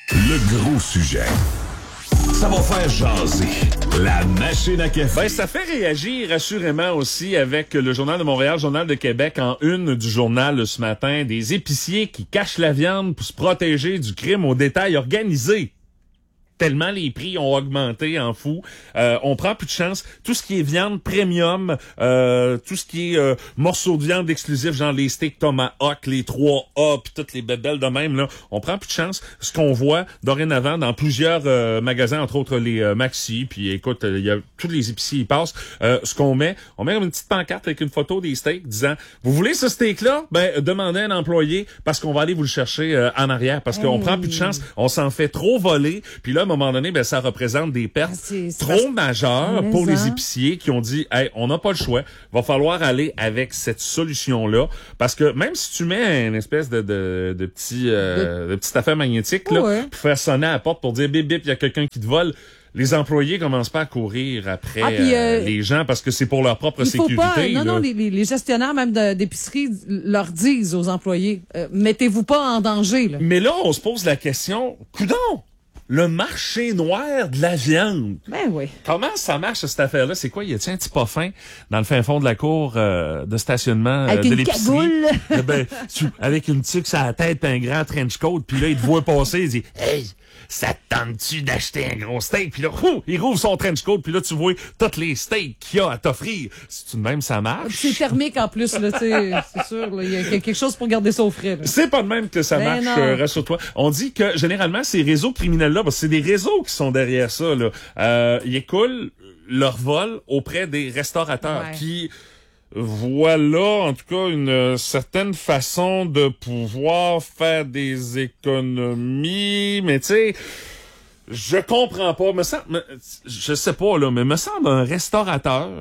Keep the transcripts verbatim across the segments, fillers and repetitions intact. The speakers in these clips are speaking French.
Le gros sujet. Ça va faire jaser. La machine à café. Ben, ça fait réagir assurément aussi avec le Journal de Montréal, Journal de Québec, en une du journal ce matin, des épiciers qui cachent la viande pour se protéger du crime au détail organisé. Tellement les prix ont augmenté en fou. Euh, on prend plus de chance. Tout ce qui est viande premium, euh, tout ce qui est euh, morceaux de viande exclusifs, genre les steaks Tomahawk, les trois A, puis toutes les bébelles de même, là, on prend plus de chance. Ce qu'on voit dorénavant dans plusieurs euh, magasins, entre autres les euh, Maxi, puis écoute, il y a tous les épiciers, ils passent. Euh, ce qu'on met, on met une petite pancarte avec une photo des steaks disant « Vous voulez ce steak-là? Ben, demandez à un employé parce qu'on va aller vous le chercher euh, en arrière parce qu'on mmh. prend plus de chance. On s'en fait trop voler. » Puis là, à un moment donné, ben ça représente des pertes c'est, c'est trop majeures pour les hein? épiciers qui ont dit hey, on n'a pas le choix, va falloir aller avec cette solution-là. Parce que même si tu mets une espèce de, de, de petit euh, de... de petite affaire magnétique là, ouais. pour faire sonner à la porte pour dire bip bip, il y a quelqu'un qui te vole. Les employés commencent pas à courir après ah, puis, euh, euh, les gens parce que c'est pour leur propre il sécurité. Faut pas, non, là. non, les, les gestionnaires même de, d'épicerie leur disent aux employés, euh, mettez-vous pas en danger. Là. Mais là, on se pose la question, coudonc! Le marché noir de la viande. Ben oui. Comment ça marche, cette affaire-là? C'est quoi? Y a-t-il un petit pas fin dans le fin fond de la cour euh, de stationnement avec euh, de une l'épicerie? Cagoule. ben, tu, avec une tuque sur la tête et un grand trench coat, puis là, il te voit passer, il dit « Hey, ça te tente-tu d'acheter un gros steak? » Puis là, ouh, il rouvre son trench coat, puis là, tu vois tous les steaks qu'il y a à t'offrir. C'est tout de même, ça marche? C'est thermique en plus, là, tu sais, c'est sûr. Il y a quelque chose pour garder ça au frais. Là. C'est pas de même que ça ben marche, euh, rassure-toi. On dit que, généralement, ces réseaux criminels-là, parce que c'est des réseaux qui sont derrière ça, là, euh, ils écoulent leur vol auprès des restaurateurs ouais. qui voient là, en tout cas, une certaine façon de pouvoir faire des économies, mais tu sais, je comprends pas, me semble, je sais pas, là, mais me semble un restaurateur,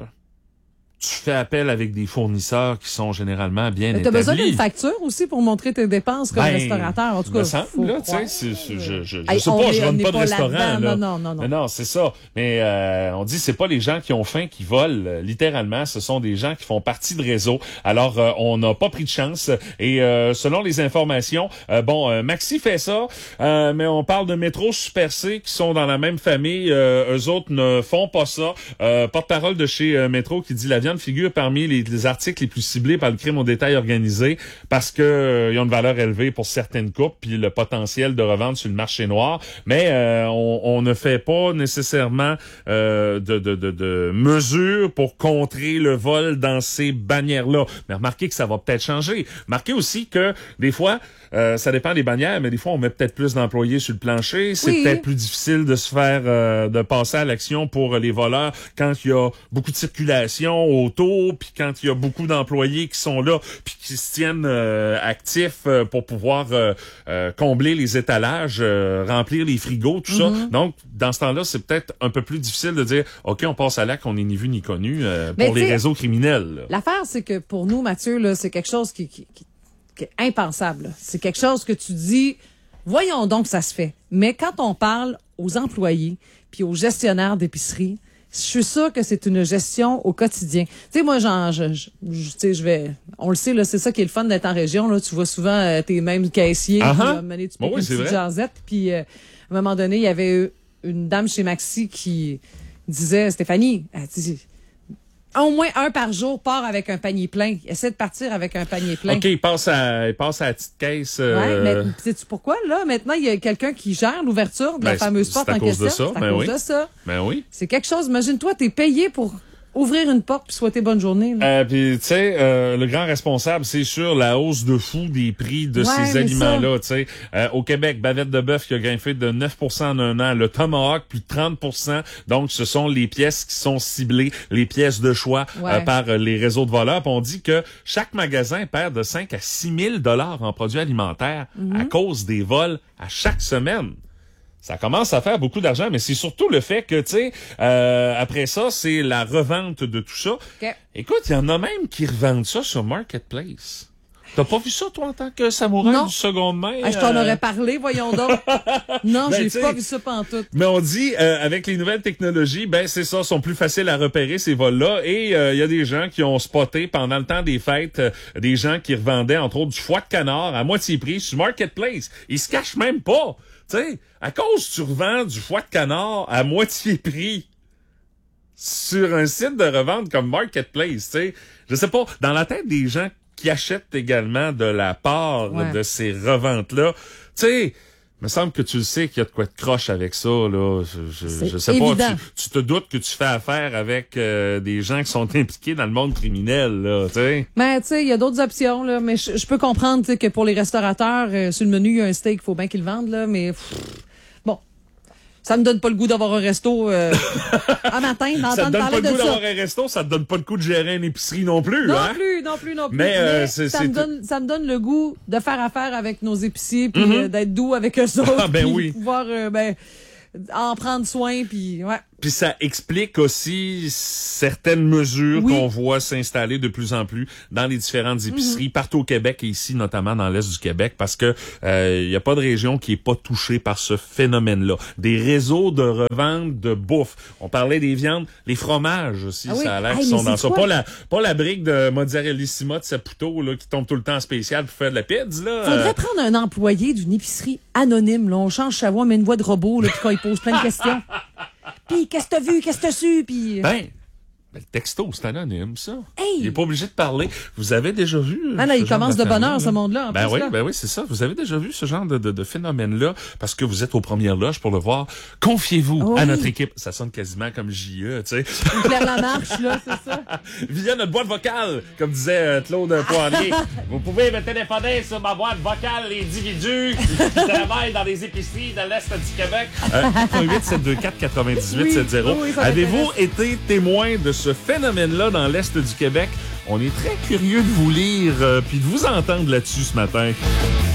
tu fais appel avec des fournisseurs qui sont généralement bien établis. T'as besoin d'une facture aussi pour montrer tes dépenses comme ben, restaurateur. En tout cas, me semble, là, tu sais, c'est, c'est, je, je, je hey, sais pas, je run pas de pas restaurant, là. Non, non, non, non. Mais non, c'est ça. Mais, euh, on dit, c'est pas les gens qui ont faim qui volent. Littéralement, ce sont des gens qui font partie de réseau. Alors, euh, on n'a pas pris de chance. Et, euh, selon les informations, euh, bon, euh, Maxi fait ça, euh, mais on parle de Métro Super C qui sont dans la même famille. Euh, eux autres ne font pas ça. Euh, porte-parole de chez euh, Métro qui dit la viande figure parmi les, les articles les plus ciblés par le crime au détail organisé parce que euh, ils ont une valeur élevée pour certaines coupes puis le potentiel de revente sur le marché noir. Mais euh, on, on ne fait pas nécessairement euh, de, de, de, de mesures pour contrer le vol dans ces bannières-là. Mais remarquez que ça va peut-être changer. Remarquez aussi que des fois, euh, ça dépend des bannières, mais des fois, on met peut-être plus d'employés sur le plancher. C'est oui. peut-être plus difficile de se faire, euh, de passer à l'action pour les voleurs quand il y a beaucoup de circulation autour, puis quand il y a beaucoup d'employés qui sont là, puis qui se tiennent euh, actifs euh, pour pouvoir euh, euh, combler les étalages, euh, remplir les frigos, tout mm-hmm. ça. Donc, dans ce temps-là, c'est peut-être un peu plus difficile de dire, OK, on passe à l'acte, on n'est ni vu ni connu euh, pour les réseaux criminels. Là. L'affaire, c'est que pour nous, Mathieu, là, c'est quelque chose qui, qui, qui impensable. C'est quelque chose que tu dis, voyons donc, ça se fait. Mais quand on parle aux employés puis aux gestionnaires d'épicerie, je suis sûre que c'est une gestion au quotidien. Tu sais, moi, genre, je, je, je, tu sais, je vais, on le sait, là, c'est ça qui est le fun d'être en région, là. Tu vois souvent euh, tes mêmes caissiers, uh-huh. puis, là, mener, tu peux bon, oui, une petite jasette, puis euh, à un moment donné, il y avait une dame chez Maxi qui disait, Stéphanie, elle dit, au moins un par jour part avec un panier plein. Essaie de partir avec un panier plein. OK, il passe à, il passe à la petite caisse. Euh... Ouais, mais sais-tu pourquoi, là? Maintenant, il y a quelqu'un qui gère l'ouverture de ben, la fameuse porte en question. C'est à cause de ça. C'est à ben cause oui. de ça. Ben oui. C'est quelque chose. Imagine-toi, t'es payé pour ouvrir une porte puis souhaiter bonne journée. Euh, puis tu sais, euh, le grand responsable, c'est sûr la hausse de fou des prix de ouais, ces aliments-là. Tu sais, euh, au Québec, bavette de bœuf qui a grimpé de neuf pour cent en un an, le Tomahawk plus de trente pour cent. Donc, ce sont les pièces qui sont ciblées, les pièces de choix ouais. euh, par euh, les réseaux de voleurs. Puis on dit que chaque magasin perd de cinq à six mille dollars en produits alimentaires mm-hmm. à cause des vols à chaque semaine. Ça commence à faire beaucoup d'argent, mais c'est surtout le fait que, tu sais, euh, après ça, c'est la revente de tout ça. Okay. Écoute, il y en a même qui revendent ça sur Marketplace. T'as pas vu ça, toi, en tant que samouraï Non. du seconde main? Ah, je t'en euh... aurais parlé, voyons donc. Non, Ben, j'ai t'sais, pas vu ça pantoute. Mais on dit, euh, avec les nouvelles technologies, ben c'est ça, sont plus faciles à repérer ces vols-là. Et il euh, y a des gens qui ont spoté pendant le temps des fêtes, euh, des gens qui revendaient, entre autres, du foie de canard à moitié prix sur Marketplace. Ils se cachent même pas. Tu sais, à cause tu revends du foie de canard à moitié prix sur un site de revente comme Marketplace, tu sais, je sais pas, dans la tête des gens qui achètent également de la part Ouais. de ces reventes-là, tu sais, me semble que tu le sais qu'il y a de quoi de croche avec ça, là. Je, je, C'est je sais évident. pas, tu, tu te doutes que tu fais affaire avec euh, des gens qui sont impliqués dans le monde criminel, là, tu sais. Mais tu sais, il y a d'autres options, là. Mais je je peux comprendre tu sais, que pour les restaurateurs, euh, sur le menu, il y a un steak, il faut bien qu'ils le vendent, là. Mais pff, bon, ça me donne pas le goût d'avoir un resto euh, à matin, Ça te d'entendre donne pas parler le de goût ça. d'avoir un resto, ça te donne pas le goût de gérer une épicerie non plus, Non hein? plus, non plus, non plus. Mais, euh, Mais c'est- ça c'est- me donne, ça me donne le goût de faire affaire avec nos épiciers, puis euh, d'être doux avec eux autres, Ah, ben puis oui. pouvoir euh, ben en prendre soin, puis ouais. Puis ça explique aussi certaines mesures Oui. qu'on voit s'installer de plus en plus dans les différentes épiceries Mm-hmm. partout au Québec et ici notamment dans l'est du Québec parce que euh, il y a pas de région qui est pas touchée par ce phénomène-là. Des réseaux de revente de bouffe. On parlait des viandes, les fromages aussi, Ah oui. ça a l'air Hey, qu'ils mais sont dans c'est ça. quoi? Pas la pas la brique de mozzarellissima de Saputo là qui tombe tout le temps en spécial pour faire de la pizza là. Faudrait Euh, prendre un employé d'une épicerie anonyme, là. On change sa voix, mais une voix de robot, là, puis quand il pose plein de questions. Puis, qu'est-ce que t'as vu, qu'est-ce que t'as su, puis... Ben, ben, le texto, c'est anonyme, ça. Hey! Il est pas obligé de parler. Vous avez déjà vu... Ah, là, ce il genre commence de bonne d'affaires-là, heure, ce là? monde-là, en Ben plus, oui, là. ben oui, c'est ça. Vous avez déjà vu ce genre de, de, de phénomène-là parce que vous êtes aux premières loges pour le voir. Confiez-vous Oui. à notre équipe. Ça sonne quasiment comme J E, tu sais. Claire Lamarche, là, c'est ça. Via notre boîte vocale, comme disait euh, Claude Poirier. Vous pouvez me téléphoner sur ma boîte vocale, l'individu qui travaille dans les épiceries de l'Est du Québec. Euh, quatre un huit sept deux quatre quatre-vingt-dix-huit soixante. Oui, oui, ça Avez-vous m'intéresse. été témoin de ce phénomène-là dans l'Est du Québec? On est très curieux de vous lire euh, puis de vous entendre là-dessus ce matin.